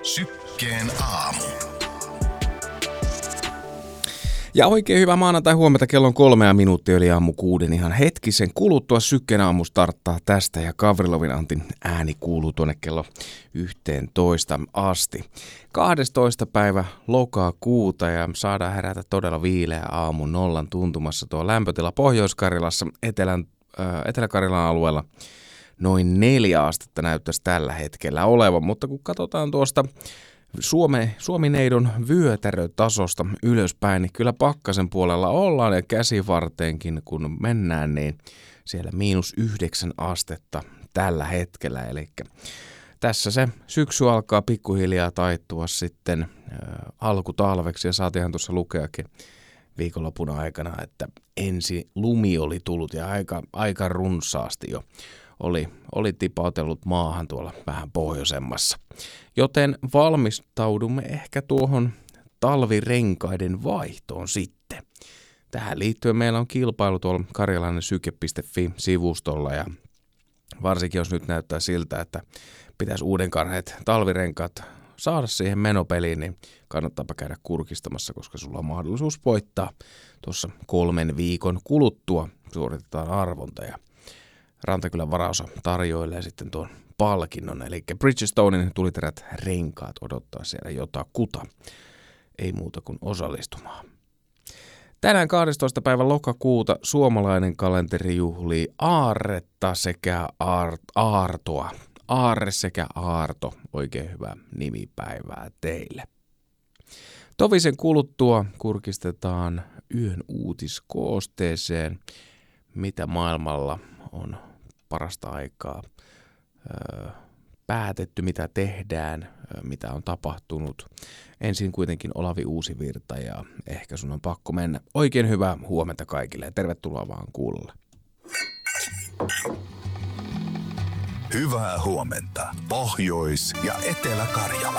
Sykkeen aamu. Ja oikein hyvää maanantai huomenta, kello on 3 minuuttia yli aamu 6. Ihan hetkisen kuluttua Sykkeen aamu starttaa tästä ja Gavrilovin Antin ääni kuuluu tuonne kello 11 asti. 12. päivä lokakuuta ja saadaan herätä todella viileä aamu nollan tuntumassa tuo lämpötila Pohjois-Karjalassa, Etelä-Karjalan alueella. Noin 4 astetta näyttäisi tällä hetkellä olevan, mutta kun katsotaan tuosta Suomi-neidon vyötärötasosta ylöspäin, niin kyllä pakkasen puolella ollaan ja käsivarteenkin kun mennään, niin siellä -9 astetta tällä hetkellä. Eli tässä se syksy alkaa pikkuhiljaa taittua sitten alkutalveksi ja saatiinhan tuossa lukeakin viikonlopun aikana, että ensi lumi oli tullut ja aika runsaasti jo. Oli tipautellut maahan tuolla vähän pohjoisemmassa. Joten valmistaudumme ehkä tuohon talvirenkaiden vaihtoon sitten. Tähän liittyen meillä on kilpailu tuolla karjalainensyke.fi-sivustolla ja varsinkin jos nyt näyttää siltä, että pitäisi uudenkarheet talvirenkaat saada siihen menopeliin, niin kannattaapa käydä kurkistamassa, koska sulla on mahdollisuus voittaa tuossa 3 viikon kuluttua. Suoritetaan arvonta ja Rantakylän varaosa tarjoilee sitten tuon palkinnon, eli Bridgestonein tuliterät renkaat odottaa siellä jotakuta. Ei muuta kuin osallistumaan. Tänään 12. päivä lokakuuta suomalainen kalenteri juhlii aarretta sekä aartoa. Aarre sekä aarto, oikein hyvää nimipäivää teille. Tovisen kuluttua kurkistetaan yön uutiskoosteeseen, mitä maailmalla on parasta aikaa päätetty, mitä tehdään, mitä on tapahtunut. Ensin kuitenkin Olavi Uusivirta ja ehkä sun on pakko mennä. Oikein hyvää huomenta kaikille ja tervetuloa vaan kuulolle. Hyvää huomenta Pohjois- ja Etelä-Karjala.